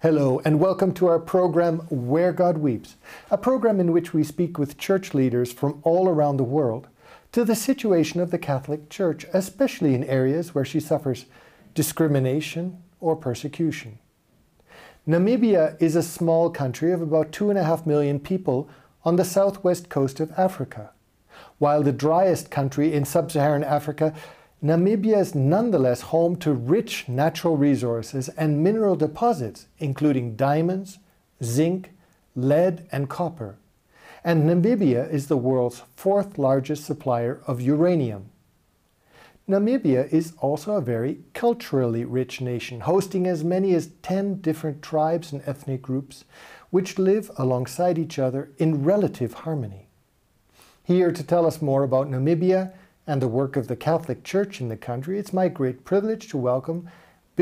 Hello and welcome to our program Where God Weeps, a program in which we speak with church leaders from all around the world to the situation of the Catholic Church, especially in areas where she suffers discrimination or persecution. Namibia is a small country of about 2.5 million people on the southwest coast of Africa. While the driest country in sub-Saharan Africa, Namibia is nonetheless home to rich natural resources and mineral deposits, including diamonds, zinc, lead, and copper. And Namibia is the world's fourth largest supplier of uranium. Namibia is also a very culturally rich nation, hosting as many as 10 different tribes and ethnic groups, which live alongside each other in relative harmony. Here to tell us more about Namibia and the work of the Catholic Church in the country, it's my great privilege to welcome